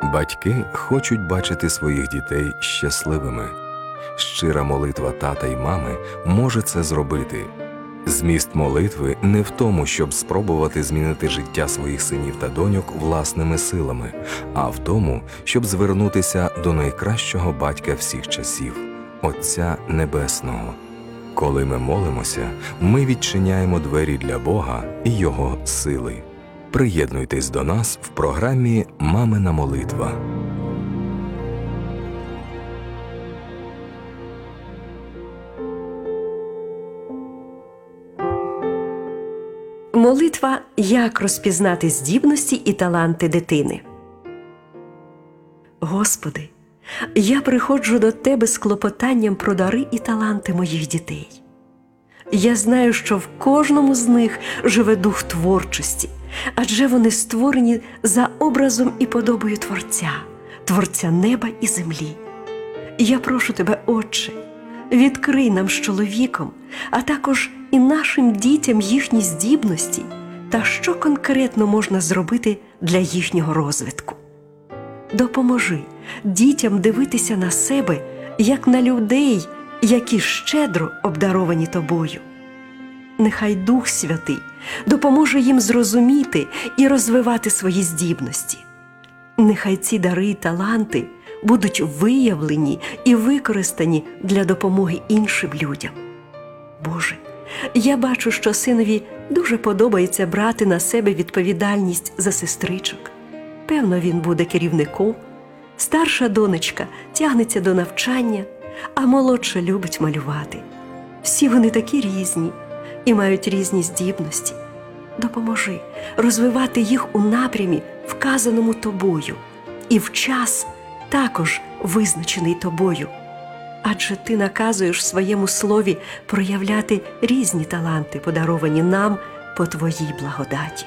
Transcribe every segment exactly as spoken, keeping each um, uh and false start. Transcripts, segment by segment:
Батьки хочуть бачити своїх дітей щасливими. Щира молитва тата й мами може це зробити. Зміст молитви не в тому, щоб спробувати змінити життя своїх синів та доньок власними силами, а в тому, щоб звернутися до найкращого батька всіх часів – Отця Небесного. Коли ми молимося, ми відчиняємо двері для Бога і Його сили. Приєднуйтесь до нас в програмі «Мамина молитва». Молитва – як розпізнати здібності і таланти дитини. Господи, я приходжу до Тебе з клопотанням про дари і таланти моїх дітей. Я знаю, що в кожному з них живе дух творчості, адже вони створені за образом і подобою Творця, Творця неба і землі. Я прошу Тебе, Отче, відкрий нам з чоловіком, а також і нашим дітям їхні здібності та що конкретно можна зробити для їхнього розвитку. Допоможи дітям дивитися на себе, як на людей, які щедро обдаровані Тобою. Нехай Дух Святий допоможе їм зрозуміти і розвивати свої здібності. Нехай ці дари і таланти будуть виявлені і використані для допомоги іншим людям. Боже, я бачу, що синові дуже подобається брати на себе відповідальність за сестричок. Певно, він буде керівником. Старша донечка тягнеться до навчання, а молодша любить малювати. Всі вони такі різні і мають різні здібності. Допоможи розвивати їх у напрямі, вказаному Тобою, і в час також визначений Тобою. Адже Ти наказуєш в своєму слові проявляти різні таланти, подаровані нам по Твоїй благодаті.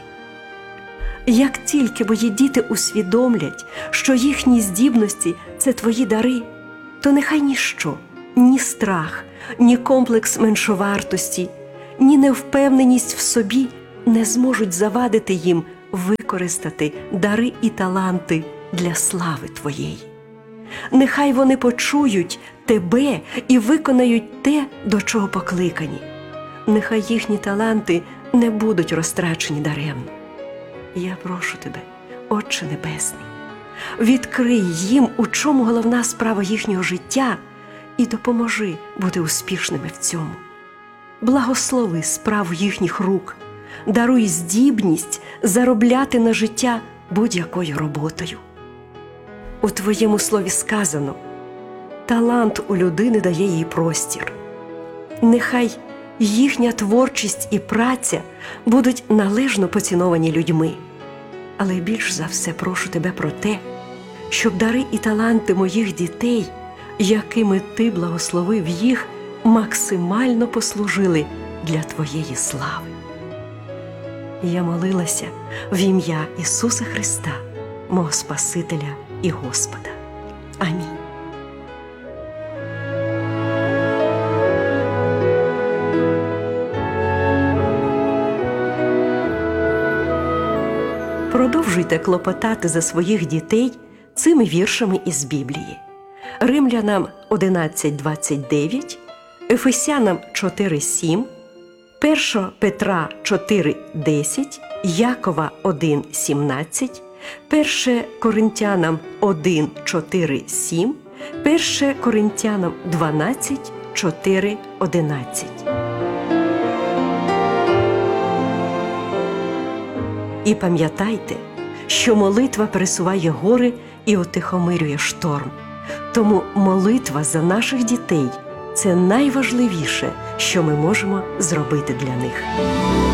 Як тільки мої діти усвідомлять, що їхні здібності – це Твої дари, то нехай ніщо, ні страх, ні комплекс меншовартості, ні невпевненість в собі не зможуть завадити їм використати дари і таланти для слави Твоєї. Нехай вони почують Тебе і виконають те, до чого покликані. Нехай їхні таланти не будуть розтрачені даремно. Я прошу Тебе, Отче Небесний, відкрий їм, у чому головна справа їхнього життя, і допоможи бути успішними в цьому. Благослови справу їхніх рук, даруй здібність заробляти на життя будь-якою роботою. У Твоєму слові сказано: талант у людини дає їй простір. Нехай їхня творчість і праця будуть належно поціновані людьми. Але більш за все прошу Тебе про те, щоб дари і таланти моїх дітей, якими Ти благословив їх, максимально послужили для Твоєї слави. Я молилася в ім'я Ісуса Христа, мого Спасителя і Господа. Амінь. Продовжуйте клопотати за своїх дітей цими віршами із Біблії. Римлянам одинадцять двадцять дев'ять, Ефесянам чотири сім, перше Петра чотири десять, Якова один сімнадцять, перше Коринтянам один чотири сім, перше Коринтянам дванадцять чотири одинадцять. І пам'ятайте, що молитва пересуває гори і утихомирює шторм. Тому молитва за наших дітей – це найважливіше, що ми можемо зробити для них.